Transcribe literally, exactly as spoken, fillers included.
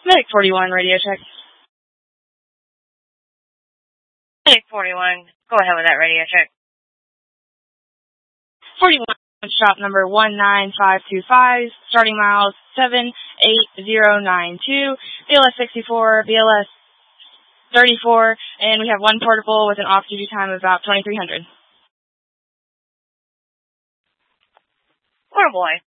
Medic forty-one, radio check. Medic forty-one, go ahead with that radio check. forty-one, shop number one nine five two five, starting miles seven eight zero nine two, B L S sixty-four, B L S thirty-four, and we have one portable with an off-duty time of about twenty-three hundred. Portable.